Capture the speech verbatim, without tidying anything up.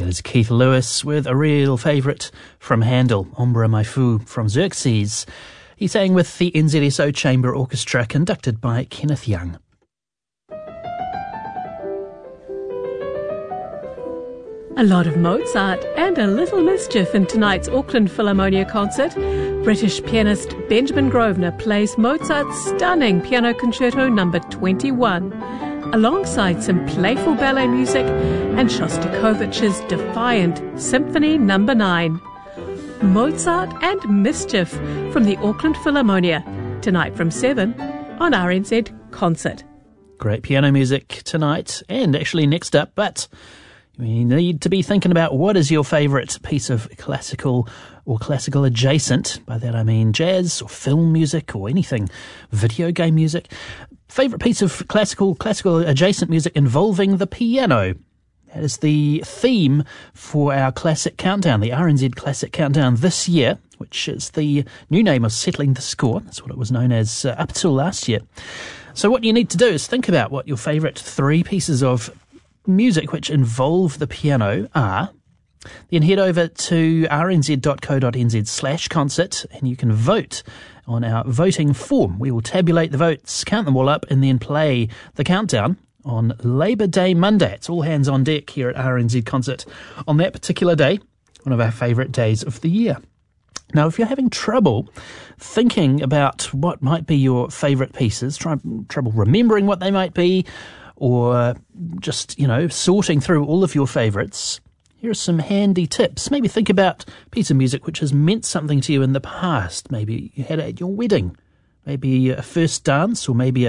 That is Keith Lewis with a real favourite from Handel, Ombra Mai Fu from Xerxes. He sang with the N Z S O Chamber Orchestra, conducted by Kenneth Young. A lot of Mozart and a little mischief in tonight's Auckland Philharmonia concert. British pianist Benjamin Grosvenor plays Mozart's stunning Piano Concerto number twenty-one, alongside some playful ballet music and Shostakovich's defiant Symphony number nine. Mozart and Mischief from the Auckland Philharmonia, tonight from seven on R N Z Concert. Great piano music tonight, and actually next up, but we need to be thinking about what is your favourite piece of classical or classical adjacent. By that I mean jazz or film music or anything, video game music. Favourite piece of classical, classical adjacent music involving the piano. That is the theme for our Classic Countdown, the R N Z Classic Countdown this year, which is the new name of Settling the Score. That's what it was known as uh, up till last year. So what you need to do is think about what your favourite three pieces of music which involve the piano are. Then head over to rnz.co.nz slash concert and you can vote on our voting form. We will tabulate the votes, count them all up, and then play the countdown on Labour Day Monday. It's all hands on deck here at R N Z Concert on that particular day, one of our favourite days of the year. Now, if you're having trouble thinking about what might be your favourite pieces, try, trouble remembering what they might be, or just, you know, sorting through all of your favourites, here are some handy tips. Maybe think about a piece of music which has meant something to you in the past. Maybe you had it at your wedding, maybe a first dance, or maybe a